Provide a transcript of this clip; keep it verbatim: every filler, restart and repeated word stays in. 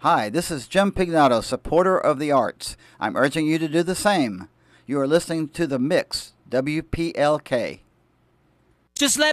Hi, this is Jim Pignato, supporter of the arts. I'm urging you to do the same. You are listening to The Mix, W P L K. Just let